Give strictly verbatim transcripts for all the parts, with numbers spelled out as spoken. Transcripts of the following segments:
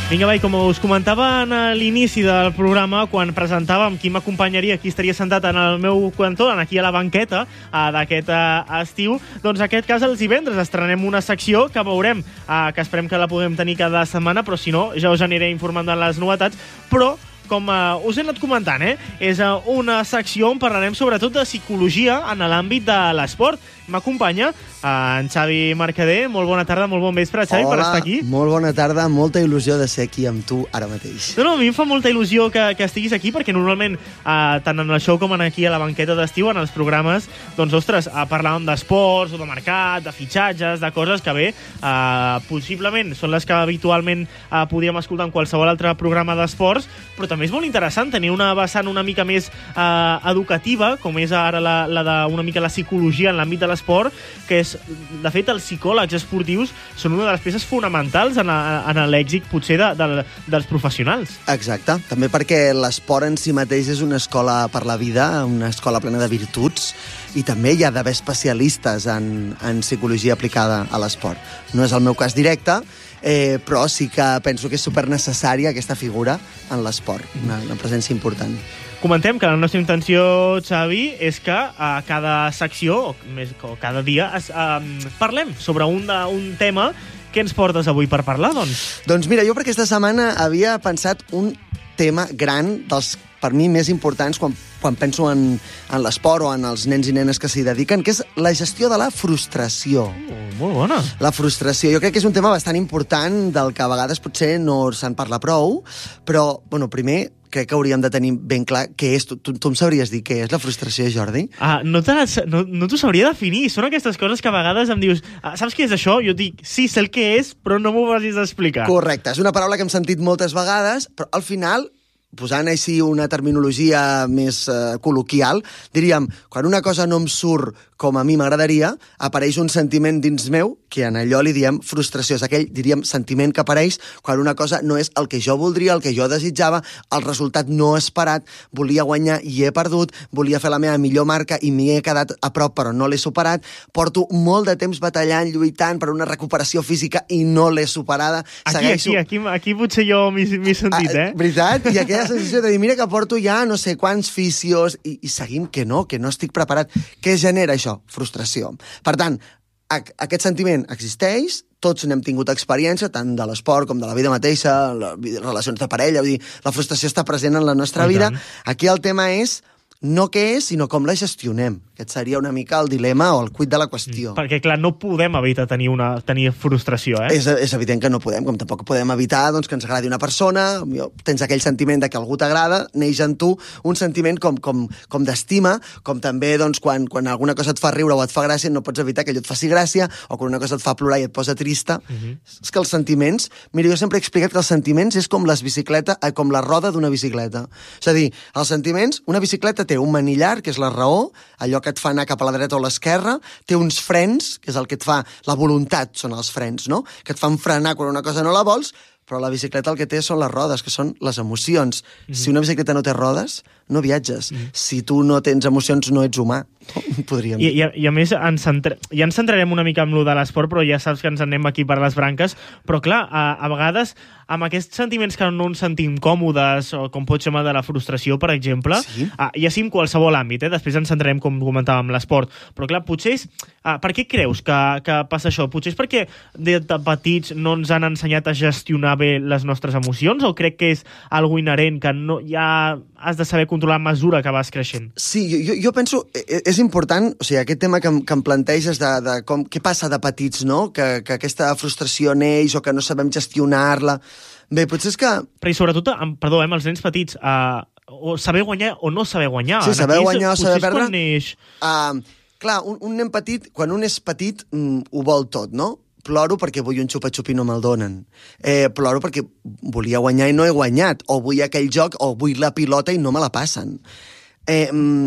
Vinga, va, i com us comentava a l'inici del programa, quan presentàvem qui m'acompanyaria, qui estaria sentat en el meu cantó, aquí a la banqueta d'aquest estiu, doncs en aquest cas els divendres estrenem una secció que veurem, que esperem que la puguem tenir cada setmana, però si no, ja us aniré informant de les novetats, però com uh, us he anat comentant, eh, és uh, una secció on parlarem sobretot de psicologia en l'àmbit de l'esport. M'acompanya uh, en Xavi Mercader. Molt bona tarda, molt bon vespre, Xavi, Hola, per estar aquí. Molt bona tarda, molta il·lusió de ser aquí amb tu ara mateix. No, no, a mi em fa molta il·lusió que, que estiguis aquí, perquè normalment, uh, tant en el show com en aquí a la banqueta d'estiu, en els programes, doncs, ostres, uh, parlàvem d'esports, o de mercat, de fitxatges, de coses que bé, uh, possiblement són les que habitualment uh, podíem escoltar en qualsevol altre programa d'esports, però també és molt interessant tenir una vessant una mica més uh, educativa, com és ara la, la de una mica la psicologia en l'àmbit de l'esport, que és, de fet, els psicòlegs esportius són una de les peces fonamentals en, a, en l'èxit, potser, de, de, dels professionals. Exacte, també perquè l'esport en si mateix és una escola per la vida, una escola plena de virtuts, i també hi ha d'haver especialistes en, en psicologia aplicada a l'esport. No és el meu cas directe, eh, però sí que penso que és supernecessària aquesta figura en l'esport, una, una presència important. Comentem que la nostra intenció, Xavi, és que a cada secció, o més o cada dia, es, um, parlem sobre un, de, un tema. Què ens portes avui per parlar, doncs? Doncs mira, jo per aquesta setmana havia pensat un tema gran, dels per mi més importants quan, quan penso en, en l'esport o en els nens i nenes que s'hi dediquen, que és la gestió de la frustració. Oh, molt bona. La frustració. Jo crec que és un tema bastant important del que a vegades potser no se'n parla prou, però, bueno, primer crec que hauríem de tenir ben clar què és. Tu, tu, tu em sabries dir què és la frustració, Jordi? Ah, no te les, no, no t'ho sabria definir. Són aquestes coses que a vegades em dius, ah, saps què és això? Jo et dic, sí, sé el que és, però no m'ho vagis a explicar. Correcte. És una paraula que hem sentit moltes vegades, però al final, posant així una terminologia més eh, col·loquial, diríem, quan una cosa no em surt com a mi m'agradaria, apareix un sentiment dins meu, que en allò li diem frustració. És aquell, diríem, sentiment que apareix quan una cosa no és el que jo voldria, el que jo desitjava, el resultat no esperat, volia guanyar i he perdut, volia fer la meva millor marca i m'hi he quedat a prop però no l'he superat, porto molt de temps batallant, lluitant per una recuperació física i no l'he superada. Aquí, Segueixo... aquí, aquí, aquí potser jo m'hi sentit, eh? Ah, veritat? I aquella sensació de dir, mira que porto ja no sé quants fisios i, i seguim que no, que no estic preparat. Què genera això? Frustració. Per tant, aquest sentiment existeix, tots n'hem tingut experiència, tant de l'esport com de la vida mateixa, les relacions de parella, vull dir, la frustració està present en la nostra vida. Aquí el tema és no què és, sinó com la gestionem. Aquest seria una mica el dilema o el quid de la qüestió. Mm, perquè, clar, no podem evitar tenir, una, tenir frustració, eh? És, és evident que no podem, com tampoc podem evitar doncs, que ens agradi una persona, tens aquell sentiment de que algú t'agrada, neix en tu un sentiment com, com, com d'estima, com també doncs, quan, quan alguna cosa et fa riure o et fa gràcia, no pots evitar que allò et faci gràcia, o quan una cosa et fa plorar i et posa trista. Uh-huh. És que els sentiments... Mira, jo sempre he explicat que els sentiments és com les bicicletes, eh, com la roda d'una bicicleta. És a dir, els sentiments, una bicicleta té un manillar, que és la raó, allò que et fa anar cap a la dreta o l'esquerra, té uns frens, que és el que et fa... La voluntat són els frens, no? Que et fan frenar quan una cosa no la vols, però la bicicleta el que té són les rodes, que són les emocions. Mm-hmm. Si una bicicleta no té rodes, no viatges. Mm-hmm. Si tu no tens emocions, no ets humà. Podríem dir. I, i, i a més, ens centra... ja ens centrarem una mica en lo de l'esport, però ja saps que ens anem aquí per les branques. Però clar, a, a vegades, amb aquests sentiments que no ens sentim còmodes, o com pot ser de la frustració, per exemple, sí? a, ja sí en qualsevol àmbit, eh? Després ens centrarem, com comentàvem, l'esport. Però clar, potser és... A, per què creus que, que passa això? Potser és perquè de, de petits no ens han ensenyat a gestionar bé les nostres emocions, o crec que és algo inherent que no, ja has de saber controlar a mesura que vas creixent? Sí, jo, jo penso... És important, o sigui, aquest tema que em, que em planteges de, de com, què passa de petits, no? Que, que aquesta frustració neix o que no sabem gestionar-la. Bé, potser és que... Però i sobretot, perdó, eh, amb els nens petits, uh, o saber guanyar o no saber guanyar. Sí, saber guanyar o saber perdre. Neix... Uh, clar, un, un nen petit, quan un és petit, mm, ho vol tot, no? Ploro perquè vull un xupa-xup i no me'l donen. Eh, ploro perquè volia guanyar i no he guanyat. O vull aquell joc, o vull la pilota i no me la passen. Eh, mm,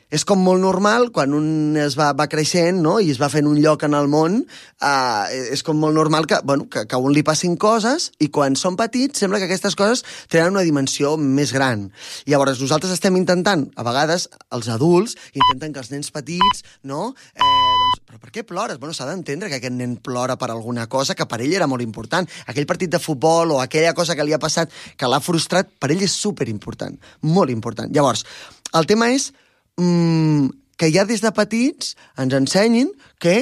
és com molt normal, quan un es va, va creixent, no?, i es va fent un lloc en el món, eh, és com molt normal que, bueno, que, que a un li passin coses, i quan són petits sembla que aquestes coses tenen una dimensió més gran. I llavors nosaltres estem intentant, a vegades, els adults, intenten que els nens petits, no?, eh, doncs, però per què plores? Bueno, s'ha d'entendre que aquest nen plora per alguna cosa que per ell era molt important. Aquell partit de futbol o aquella cosa que li ha passat, que l'ha frustrat, per ell és superimportant, molt important. Llavors, el tema és que ja des de petits ens ensenyin que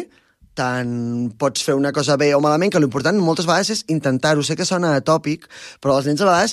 tant pots fer una cosa bé o malament, que l'important moltes vegades és intentar-ho. Sé que sona atòpic, però els nens a vegades,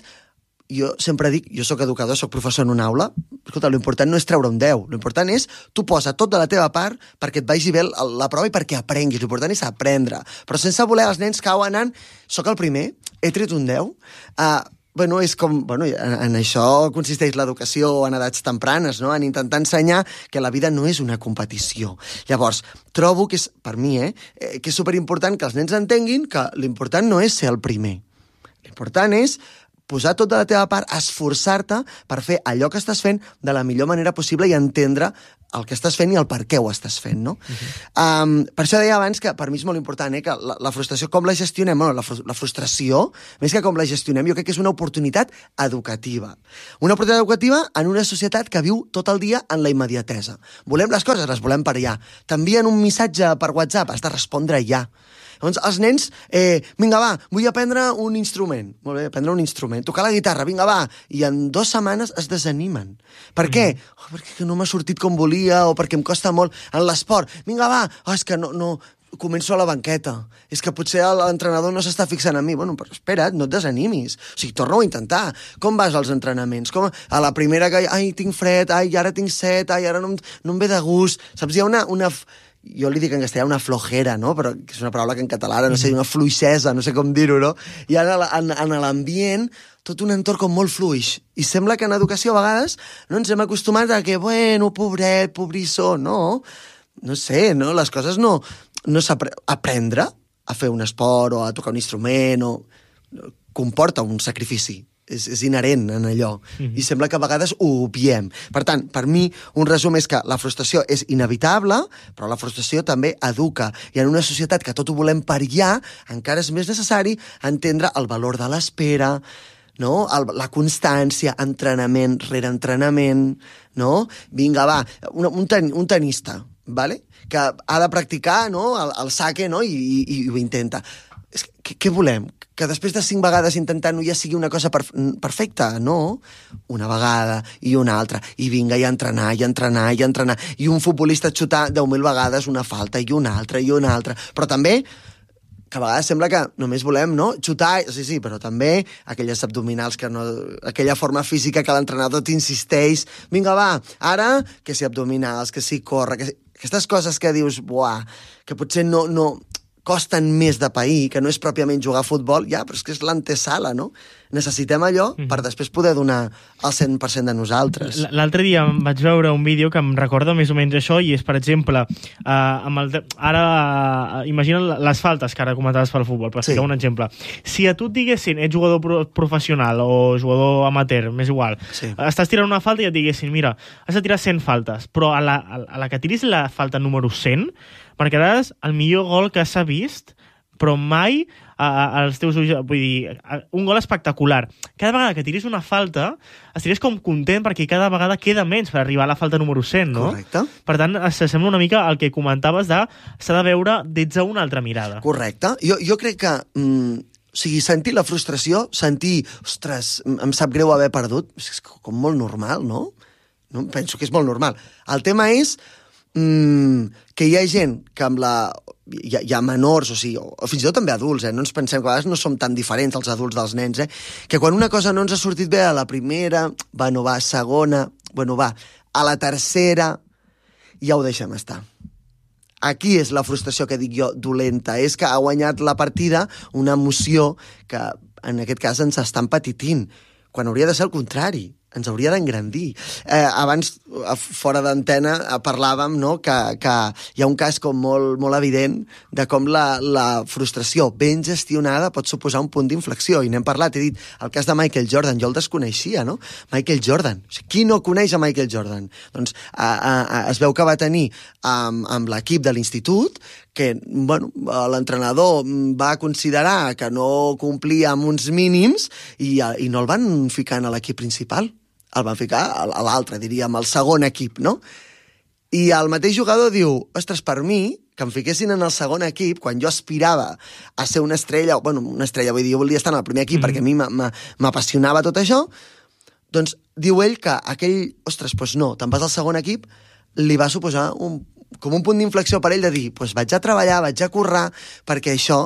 jo sempre dic, jo sóc educador, sóc professor en una aula, escolta, l'important no és treure un deu, l'important és tu posa tot de la teva part perquè et vagi bé la prova i perquè aprenguis, l'important és aprendre. Però sense voler els nens cauen en soc el primer, he tret un deu, uh, Bueno, és com, bueno, en, en això consisteix l'educació en edats tempranes, no?, en intentar ensenyar que la vida no és una competició. Llavors, trobo que és, per mi, eh, que és superimportant que els nens entenguin que l'important no és ser el primer. L'important és posar tot de la teva part, esforçar-te per fer allò que estàs fent de la millor manera possible i entendre el que estàs fent i el per què ho estàs fent, no? Uh-huh. Um, per això deia abans que per mi és molt important, eh, que la, la frustració, com la gestionem? Bueno, la, fr la frustració, més que com la gestionem, jo crec que és una oportunitat educativa. Una oportunitat educativa en una societat que viu tot el dia en la immediatesa. Volem les coses, les volem per allà. T'envien un missatge per WhatsApp, has de respondre ja. Llavors, els nens, eh, vinga, va, vull aprendre un instrument. Molt bé, aprendre un instrument. Tocar la guitarra, vinga, va. I en dues setmanes es desanimen. Per què? Mm. Oh, perquè no m'ha sortit com volia o perquè em costa molt. En l'esport, vinga, va. Oh, és que no, no, començo a la banqueta. És que potser l'entrenador no s'està fixant en mi. Bueno, però espera't, no et desanimis. O sigui, torna-ho a intentar. Com vas als entrenaments? Com a la primera que, ai, tinc fred, ai, ara tinc set, ai, ara no, no em ve de gust. Saps, hi ha una... una jo li dic en castellà una flojera, no? Però és una paraula que en català, no sé, una fluixesa, no sé com dir-ho, no? I ara en, en l'ambient tot un entorn com molt fluix. I sembla que en educació a vegades no ens hem acostumat a que, bueno, pobret, pobrissó, no. No sé, no? Les coses no... no aprendre a fer un esport o a tocar un instrument o... comporta un sacrifici. És, és inherent en allò. Mm-hmm. I sembla que a vegades ho obviem. Per tant, per mi, un resum és que la frustració és inevitable, però la frustració també educa. I en una societat que tot ho volem per ja, encara és més necessari entendre el valor de l'espera, no? el, la constància, entrenament rere entrenament, no? Vinga, va, un, un, ten, un tenista, vale? Que ha de practicar, no? el, el saque, no? I, i, i ho intenta. És que, què volem? Que després de cinc vegades intentant-ho ja sigui una cosa perf perfecta? No. Una vegada i una altra. I vinga, i entrenar, i entrenar, i entrenar. I un futbolista xutar deu mil vegades una falta, i una altra, i una altra. Però també, que a vegades sembla que només volem, no?, xutar, sí, sí, però també aquelles abdominals, que no, aquella forma física que l'entrenador t'insisteix. Vinga, va, ara, que si abdominals, que si corre, que si... Aquestes coses que dius, buah, que potser no... no costen més de pair, que no és pròpiament jugar a futbol, ja, però és que és l'antesala, no? Necessitem allò mm-hmm. per després poder donar el cent per cent de nosaltres. L'altre dia vaig veure un vídeo que em recorda més o menys això, i és, per exemple, eh, amb el, ara, eh, imagina les faltes que ara comentaves pel futbol, per sí. ficar un exemple. Si a tu et diguessin, ets jugador pro professional o jugador amateur, m'és igual, sí. estàs tirant una falta i et diguessin, mira, has de tirar cent faltes, però a la, a la que tiris la falta número cent, marcaràs el millor gol que s'ha vist, però mai a, a, als teus ulls, vull dir, a, un gol espectacular. Cada vegada que tiris una falta, estaries com content perquè cada vegada queda menys per arribar a la falta número cent, no? Correcte. Per tant, s'assembla una mica al que comentaves de s'ha de veure des d'una altra mirada. Correcte. Jo, jo crec que... Mm... O sigui, sentir la frustració, sentir, ostres, em sap greu haver perdut, és com molt normal, no? No? Penso que és molt normal. El tema és mm, que hi ha gent que amb la... Hi ha, hi ha menors, o sigui, o fins i tot també adults, eh? No ens pensem que a vegades no som tan diferents els adults dels nens, eh? Que quan una cosa no ens ha sortit bé a la primera, bueno, va, segona, bueno, va, a la tercera, ja ho deixem estar. Aquí és la frustració que dic jo dolenta, és que ha guanyat la partida una emoció que en aquest cas ens està empetitint, quan hauria de ser el contrari. ens hauria d'engrandir. Eh, abans, fora d'antena, parlàvem, no?, que, que hi ha un cas com molt, molt evident de com la, la frustració ben gestionada pot suposar un punt d'inflexió, i n'hem parlat, he dit, el cas de Michael Jordan, jo el desconeixia, no? Michael Jordan. O sigui, qui no coneix a Michael Jordan? Doncs a, a, a, es veu que va tenir amb, amb l'equip de l'institut que, bueno, l'entrenador va considerar que no complia amb uns mínims i, i no el van ficar en l'equip principal. El van ficar a l'altre, diríem, al segon equip, no? I el mateix jugador diu, ostres, per mi, que em fiquessin en el segon equip, quan jo aspirava a ser una estrella, bueno, una estrella, vull dir, jo volia estar en el primer equip mm-hmm. perquè a mi m'apassionava tot això, doncs diu ell que aquell, ostres, doncs no, te'n vas al segon equip, li va suposar un, com un punt d'inflexió per ell de dir, doncs vaig a treballar, vaig a currar, perquè això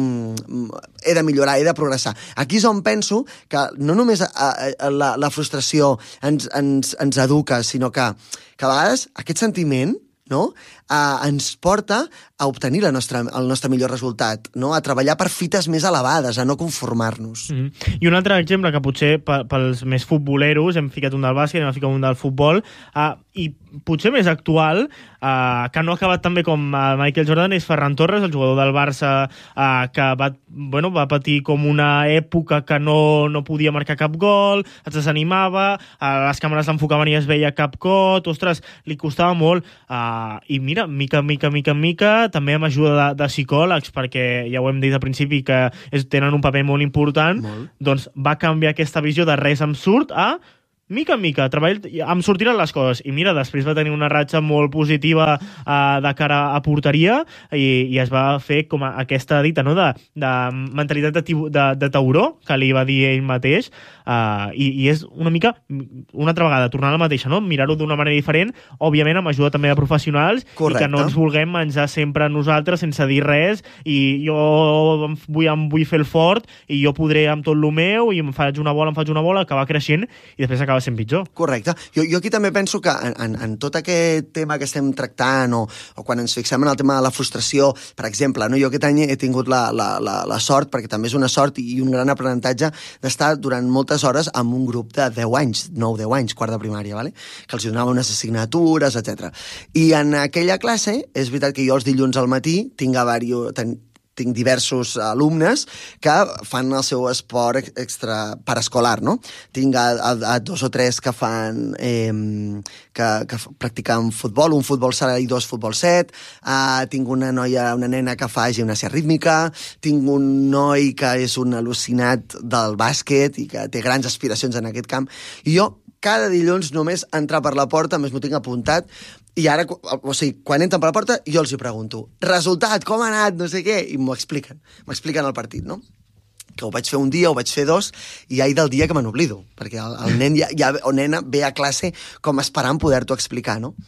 mm, he de millorar, he de progressar. Aquí és on penso que no només a, a, la, la frustració ens, ens, ens educa, sinó que, que a vegades aquest sentiment, no?, Uh, ens porta a obtenir la nostra, el nostre millor resultat, no?, a treballar per fites més elevades, a no conformar-nos. Mm-hmm. I un altre exemple, que potser pels més futboleros, hem ficat un del bàsquet, hem ficat un del futbol, uh, i potser més actual, uh, que no ha acabat tan bé com uh, Michael Jordan, és Ferran Torres, el jugador del Barça, uh, que va, bueno, va patir com una època que no, no podia marcar cap gol, es desanimava, uh, les càmeres l'enfocaven i es veia cap cot, ostres, li costava molt, uh, i mira, mica, mica, mica, mica, també amb ajuda de, de psicòlegs, perquè ja ho hem dit al principi que és, tenen un paper molt important, molt. Doncs va canviar aquesta visió de res em surt a mica en mica, treball, em sortiran les coses. I mira, després va tenir una ratxa molt positiva uh, de cara a porteria i, i es va fer com a, aquesta dita, no?, de, de mentalitat de, de, de tauró, que li va dir ell mateix, uh, i, i és una mica, una altra vegada, tornar a la mateixa, no?, mirar-ho d'una manera diferent, òbviament amb ajuda també de professionals. Correcte. I que no ens vulguem menjar sempre nosaltres sense dir res, i jo em vull, em vull fer el fort, i jo podré amb tot el meu, i em faig una bola, em faig una bola, acabar creixent, i després acaba sent pitjor. Correcte. Jo, jo aquí també penso que en, en, en tot aquest tema que estem tractant o, o quan ens fixem en el tema de la frustració, per exemple, no? Jo aquest any he tingut la, la, la, la sort, perquè també és una sort i un gran aprenentatge, d'estar durant moltes hores amb un grup de deu anys, nou deu anys, quart de primària, ¿vale? Que els donava unes assignatures, etcètera. I en aquella classe, és veritat que jo els dilluns al matí tinc a vario, ten, tinc diversos alumnes que fan el seu esport extra paraescolar, no? Tinc a, a, a dos o tres que fan eh, que, que practiquen futbol, un futbol sala i dos futbol set, uh, tinc una noia, una nena que fa gimnàsia rítmica, tinc un noi que és un al·lucinat del bàsquet i que té grans aspiracions en aquest camp, i jo cada dilluns només entrar per la porta, més m'ho tinc apuntat, i ara, o sigui, quan entren per la porta, jo els hi pregunto, resultat, com ha anat, no sé què, i m'ho expliquen, m'expliquen el partit, no? Que ho vaig fer un dia, ho vaig fer dos, i hi ha del dia que me n'oblido, perquè el, el nen ja, ja, o nena ve a classe com esperant poder-t'ho explicar, no?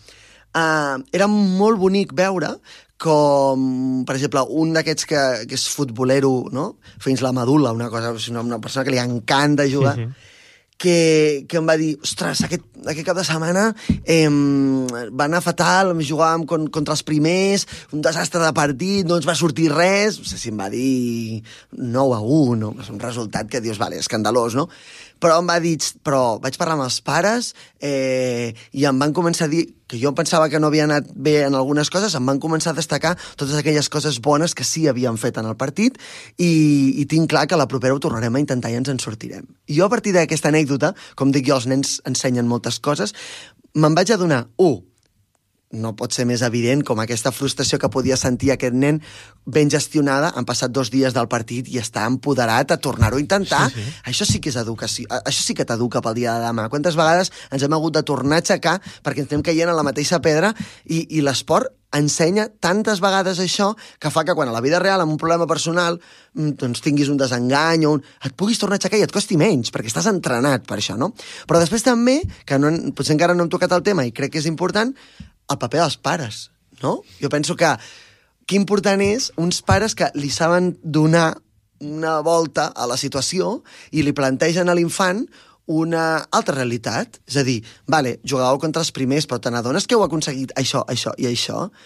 Uh, era molt bonic veure com, per exemple, un d'aquests que, que és futbolero, no? Fins la medul·la, una cosa, una, una persona que li encanta jugar, sí, sí. Que, que em va dir, ostres, aquest, aquest cap de setmana eh, va anar fatal, jugàvem con, contra els primers, un desastre de partit, no ens va sortir res, no sé si em va dir nou a u, no? És un resultat que dius, vale, escandalós, no? Però em va dir, però vaig parlar amb els pares eh, i em van començar a dir que jo pensava que no havia anat bé en algunes coses, em van començar a destacar totes aquelles coses bones que sí havien fet en el partit i, i tinc clar que la propera ho tornarem a intentar i ens en sortirem. I jo a partir d'aquesta anècdota, com dic jo, els nens ensenyen moltes coses, me'n vaig adonar, un, no pot ser més evident com aquesta frustració que podia sentir aquest nen ben gestionada, han passat dos dies del partit i està empoderat a tornar-ho a intentar. Sí, sí. Això sí que és educació, això sí que t'educa pel dia de demà. Quantes vegades ens hem hagut de tornar a aixecar perquè ens estem caient a la mateixa pedra i, i l'esport ensenya tantes vegades això que fa que quan a la vida real, amb un problema personal, doncs tinguis un desengany o un... et puguis tornar a aixecar i et costi menys, perquè estàs entrenat per això, no? Però després també, que no, potser encara no hem tocat el tema i crec que és important, el paper dels pares, no? Jo penso que que important és uns pares que li saben donar una volta a la situació i li plantegen a l'infant una altra realitat. És a dir, vale, jugàveu contra els primers, però te n'adones que heu aconseguit això, això i això?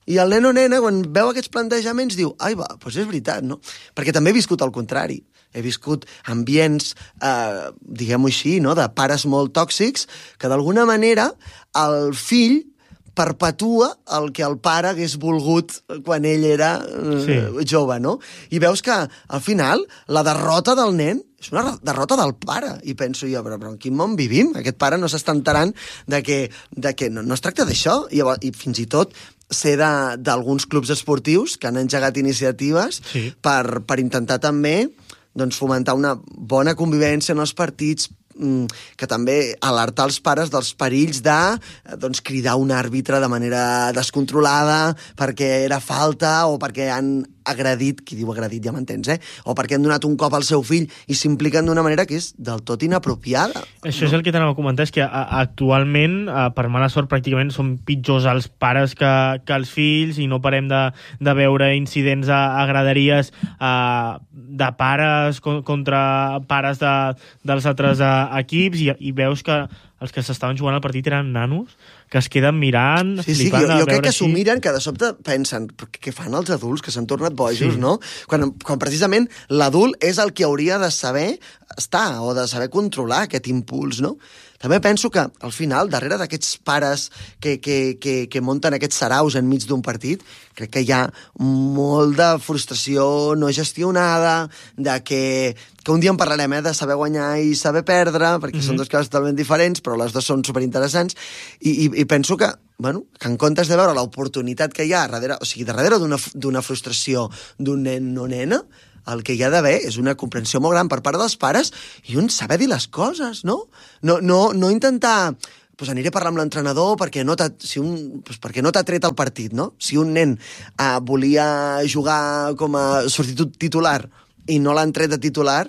I el nen o nena, quan veu aquests plantejaments, diu, ai, va, doncs és veritat, no? Perquè també he viscut el contrari. He viscut ambients, eh, diguem-ho així, no? De pares molt tòxics, que d'alguna manera el fill perpetua el que el pare hagués volgut quan ell era eh, sí. jove, no? I veus que, al final, la derrota del nen és una derrota del pare. I penso jo, però, però en quin món vivim? Aquest pare no s'està enterant de que, de que no, no es tracta d'això. I, I fins i tot sé d'alguns clubs esportius que han engegat iniciatives sí. per, per intentar també doncs, fomentar una bona convivència en els partits, que també alertar els pares dels perills de doncs, cridar un àrbitre de manera descontrolada perquè era falta o perquè han agredit, qui diu agredit ja m'entens, eh? O perquè han donat un cop al seu fill i s'impliquen d'una manera que és del tot inapropiada. Això no? És el que t'anava a comentar, és que a, actualment, a, per mala sort, pràcticament són pitjors els pares que, que els fills i no parem de, de veure incidents a, a graderies a, de pares con, contra pares de, dels altres a, equips i, i veus que els que s'estaven jugant al partit eren nanos que es queden mirant, sí, sí, flipant. Jo, jo crec que s'ho miren, que de sobte pensen què fan els adults, que s'han tornat bojos, sí. no? Quan, quan precisament l'adult és el que hauria de saber estar o de saber controlar aquest impuls, no? També penso que, al final, darrere d'aquests pares que, que, que, que munten aquests saraus enmig d'un partit, crec que hi ha molt de frustració no gestionada, de que, que un dia en parlarem, eh, de saber guanyar i saber perdre, perquè mm-hmm. són dues coses totalment diferents, però les dues són superinteressants, i, i, i penso que, bueno, que en comptes de veure l'oportunitat que hi ha darrere, o sigui, darrere d'una frustració d'un nen o nena, el que hi ha d'haver és una comprensió molt gran per part dels pares i un saber dir les coses, no? No, no, no intentar... Pues aniré a parlar amb l'entrenador perquè no t'ha si un, pues perquè no t'ha tret el partit, no? Si un nen eh, volia jugar com a substitut titular i no l'han tret de titular,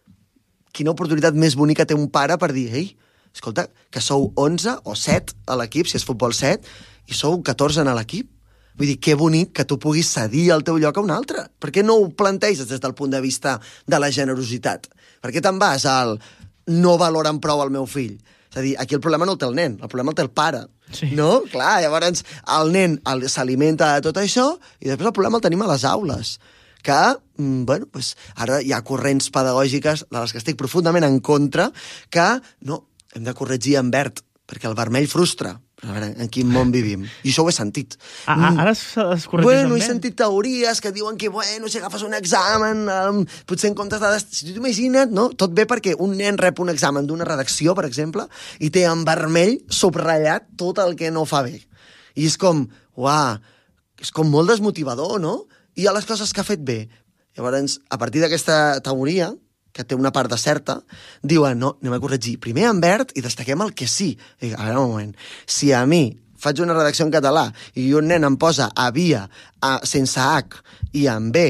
quina oportunitat més bonica té un pare per dir, ei, escolta, que sou onze o set a l'equip, si és futbol set, i sou catorze en l'equip. Vull dir, que bonic que tu puguis cedir el teu lloc a un altre. Per què no ho planteges des del punt de vista de la generositat? Per què te'n vas al no valoren prou el meu fill? És a dir, aquí el problema no el té el nen, el problema el té el pare. Sí. No? Clar, llavors el nen s'alimenta de tot això i després el problema el tenim a les aules. Que, bueno, pues, ara hi ha corrents pedagògiques de les que estic profundament en contra, que no, hem de corregir en verd, perquè el vermell frustra. A veure, en quin món vivim? I això ho he sentit. Ah, mm. Ara es, es corregeix bueno, en he sentit teories que diuen que, bueno, si agafes un examen, um, potser en comptes de... Si tu t'imagines, no? Tot bé perquè un nen rep un examen d'una redacció, per exemple, i té en vermell subratllat tot el que no fa bé. I és com, uah, és com molt desmotivador, no? I a les coses que ha fet bé. Llavors, a partir d'aquesta teoria, que té una part de certa, diuen, no, anem a corregir primer en verd i destaquem el que sí. I, a veure, un moment, si a mi faig una redacció en català i un nen em posa havia a, sense H i en B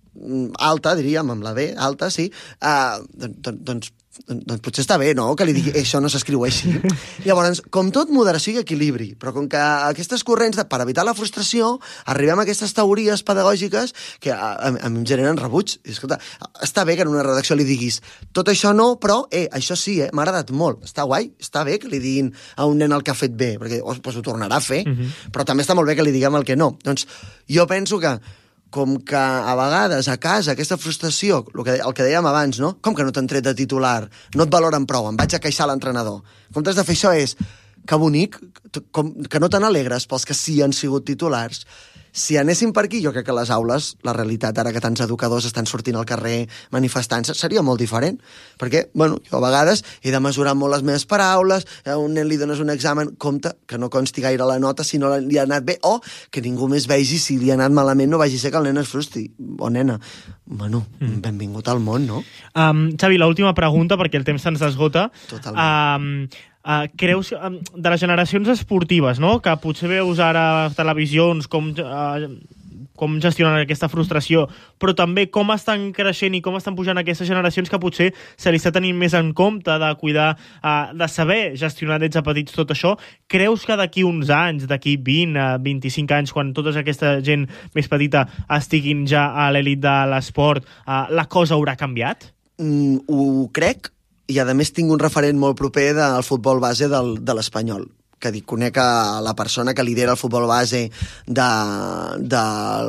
alta, diríem, amb la B alta, sí, uh, doncs, doncs, doncs potser està bé, no?, que li digui això no s'escriu així. Llavors, com tot, moderació i equilibri, però com que aquestes corrents, de, per evitar la frustració, arribem a aquestes teories pedagògiques que a, a, a mi em generen rebuig. I, escolta, està bé que en una redacció li diguis tot això no, però, eh, això sí, eh, m'ha agradat molt, està guai, està bé que li diguin a un nen el que ha fet bé, perquè oh, pues ho tornarà a fer, uh-huh. però també està molt bé que li diguem el que no. Doncs jo penso que com que a vegades a casa aquesta frustració, el que, el que dèiem abans, no? Com que no t'han tret de titular? No et valoren prou, em vaig a queixar a l'entrenador. En comptes de fer això és, que bonic, com, que no te n'alegres pels que sí han sigut titulars. Si anéssim per aquí, jo crec que a les aules, la realitat, ara que tants educadors estan sortint al carrer manifestant-se, seria molt diferent. Perquè, bueno, jo a vegades he de mesurar molt les meves paraules, a un nen li dones un examen, compte, que no consti gaire la nota si no li ha anat bé, o que ningú més vegi si li ha anat malament, no vagi a ser que el nen es frustri. O nena, bueno, mm. benvingut al món, no? Um, Xavi, l'última pregunta, perquè el temps se'ns esgota. Totalment. Um, Uh, creus, um, de les generacions esportives, no?, que potser veus ara a televisions com, uh, com gestionen aquesta frustració, però també com estan creixent i com estan pujant aquestes generacions que potser se li està tenint més en compte de cuidar, uh, de saber gestionar des de petits tot això. Creus que d'aquí uns anys, d'aquí vint a vint-i-cinc anys, quan tota aquesta gent més petita estiguin ja a l'elit de l'esport, uh, la cosa haurà canviat? Mm, ho crec, i a més tinc un referent molt proper del futbol base del, de l'Espanyol, que dic, conec a la persona que lidera el futbol base de, de,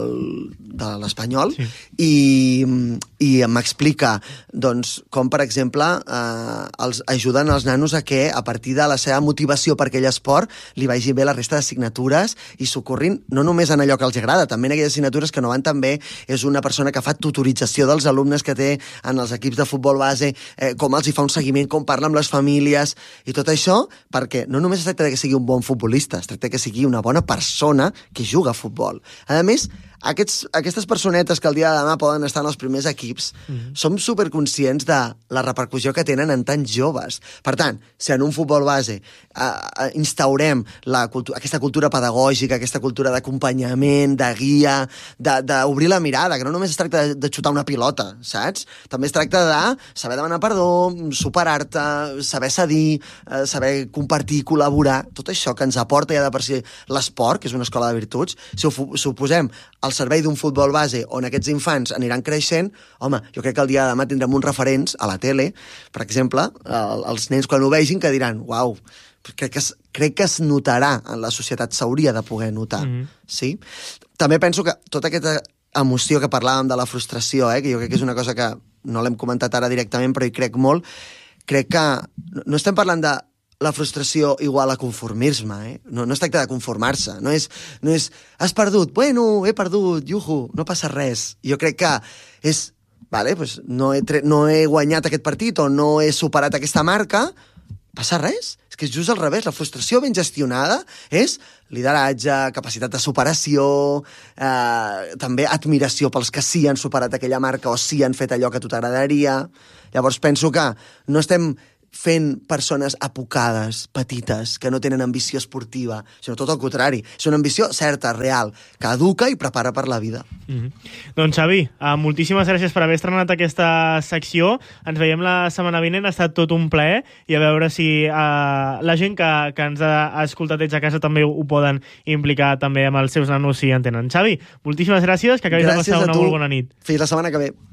de l'Espanyol, sí. i, i m'explica doncs, com, per exemple, eh, els ajuden els nanos a que, a partir de la seva motivació per aquell esport, li vagi bé la resta d'assignatures i s'ocorrin no només en allò que els agrada, també en aquelles assignatures que no van tan bé. És una persona que fa tutorització dels alumnes que té en els equips de futbol base, eh, com els hi fa un seguiment, com parla amb les famílies, i tot això perquè no només es tracta de que sigui un bon futbolista, es tracta que sigui una bona persona que juga a futbol. A més, aquests, aquestes personetes que el dia de demà poden estar en els primers equips, mm-hmm. som superconscients de la repercussió que tenen en tants joves. Per tant, si en un futbol base eh, instaurem la cultu- aquesta cultura pedagògica, aquesta cultura d'acompanyament, de guia, d'obrir la mirada, que no només es tracta de, de xutar una pilota, saps? També es tracta de saber demanar perdó, superar-te, saber cedir, eh, saber compartir, col·laborar, tot això que ens aporta ja de per si l'esport, que és una escola de virtuts, si ho, si ho posem al servei d'un futbol base on aquests infants aniran creixent, home, jo crec que el dia de demà tindrem uns referents a la tele, per exemple, els nens quan ho vegin que diran, uau, crec que es, crec que es notarà en la societat, s'hauria de poder notar, mm-hmm. sí? També penso que tota aquesta emoció que parlàvem de la frustració, eh, que jo crec que és una cosa que no l'hem comentat ara directament, però hi crec molt, crec que no estem parlant de la frustració igual a conformisme, eh? No, no es tracta de conformar-se, no és, no és, has perdut, bueno, he perdut, iuhu, no passa res. Jo crec que és, vale, pues no, he tre- no he guanyat aquest partit o no he superat aquesta marca, passa res. És que és just al revés, la frustració ben gestionada és lideratge, capacitat de superació, eh, també admiració pels que sí han superat aquella marca o sí han fet allò que a tu t'agradaria. Llavors penso que no estem fent persones apocades, petites, que no tenen ambició esportiva, sinó tot el contrari. És una ambició certa, real, que educa i prepara per la vida. Mm-hmm. Doncs, Xavi, uh, moltíssimes gràcies per haver estrenat aquesta secció. Ens veiem la setmana vinent, ha estat tot un plaer, i a veure si uh, la gent que, que ens ha escoltat des de casa també ho, ho poden implicar també amb els seus nanos si entenen. Xavi, moltíssimes gràcies, que acabis gràcies de passar una molt bona nit. Fins la setmana que ve.